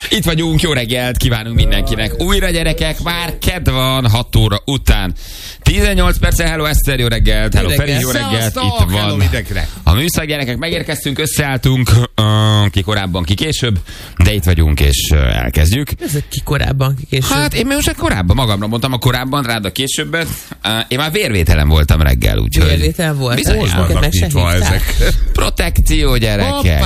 Itt vagyunk, jó reggelt kívánunk mindenkinek. Újra gyerekek, már kedd van 6 óra után. 18 perccel, hello Eszter, jó reggelt, hello Feri, jó reggelt. Itt van a műszak, gyerekek, megérkeztünk, összeálltunk, ki korábban, ki később, de itt vagyunk és elkezdjük. Ez ki korábban, ki később? Hát én most korábban, magamra mondtam a korábban, rád a későbbet. Én már vérvételen voltam reggel, úgyhogy... Vérvételen volt? Bizony, vannak nyitva ezek. Protekció, gyerekek.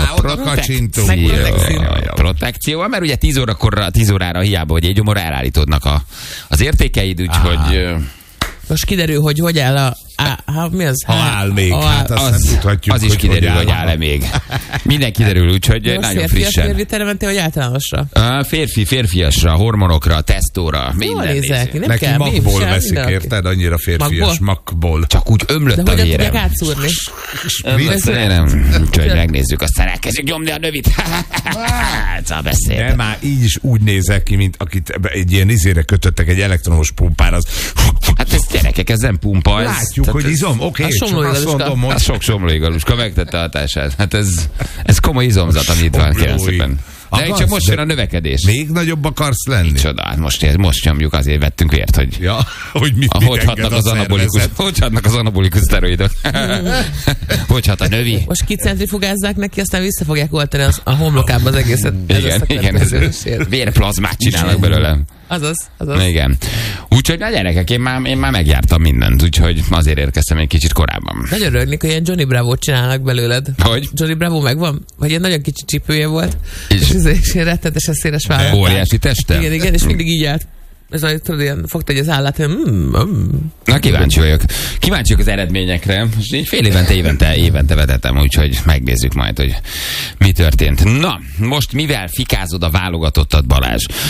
Protekció, mert ugye 10 órára hiába, hogy egy óra elállítódnak az értékeid, úgyhogy... Most kiderül, hogy áll mi az? Ha áll még, hát azt nem tudhatjuk, az is kiderül, hogy áll-e még. Minden kiderül, úgyhogy nagyon frissen. Férfias mentél, vagy általánosra? Férfiasra, hormonokra, tesztóra, jól nézek, nem neki kell. magból veszik, érted? Annyira férfias, magból. Csak úgy ömlött a vérem. De hogyan tudják átszúrni? Úgyhogy megnézzük, aztán elkezdjük nyomni a növit. Szóval beszél. De már így is úgy nézek ki, mint akit egy ilyen izére kötöttek egy elektromos pumpára. Hát ez gyerekek, ez nem pumpa. Látjuk, hogy izom, oké, csak azt mondom, hogy... A sok somlóigaluska megtette a hatását. Hát ez komoly izomzat, amit itt van, kérem szépen. De csak most jön a növekedés. Még nagyobb akarsz lenni? Csoda, hát most nyomjuk, azért vettünk vért, hogy... Ja, hogy mit hogy hatnak az anabolikus szteroidok. Hogy hat a növi. Most kicentrifugázzák neki, aztán vissza fogják oltani a homlokába az egészet. Igen, vérplazmát csinálnak belőle. Azaz. Igen. Úgyhogy na gyerekek, én már megjártam mindent, úgyhogy azért érkeztem egy kicsit korábban. Nagyon örülnék, hogy ilyen Johnny Bravo-t csinálnak belőled. Hogy? Johnny Bravo megvan? Vagy ilyen nagyon kicsi csípője volt, és ilyen rettetesen széles vállal. Óriási teste? Igen, és mindig így állt. Ez olyan, tudod, ilyen fogta egy az állát, hogy Na, kíváncsi vagyok az eredményekre. Most így fél évente vetetem, úgyhogy megnézzük majd, hogy mi történt. Na, most mivel fikázod a válogatottat, Balázs?